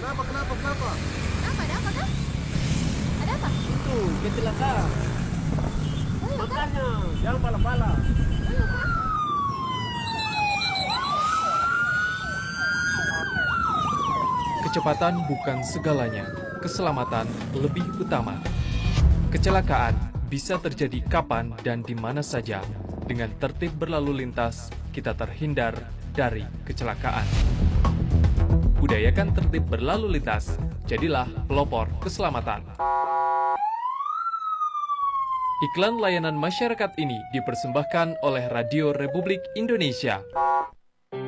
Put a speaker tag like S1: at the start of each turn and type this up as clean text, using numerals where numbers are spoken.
S1: Kenapa?
S2: Ada apa kan? Ada apa?
S1: Itu, kecelakaan.
S2: Oh, ya kan?
S1: Makanya, jangan pala-pala.
S2: Oh, ya kan?
S3: Kecepatan bukan segalanya, keselamatan lebih utama. Kecelakaan bisa terjadi kapan dan di mana saja. Dengan tertib berlalu lintas, kita terhindar dari kecelakaan. Budayakan tertib berlalu lintas, jadilah pelopor keselamatan. Iklan layanan masyarakat ini dipersembahkan oleh Radio Republik Indonesia.